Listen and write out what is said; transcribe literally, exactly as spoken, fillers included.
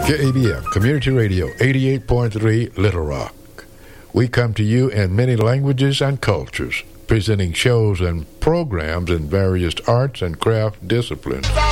K A B F, Community Radio, eighty-eight point three, Little Rock. We come to you in many languages and cultures, presenting shows and programs in various arts and craft disciplines.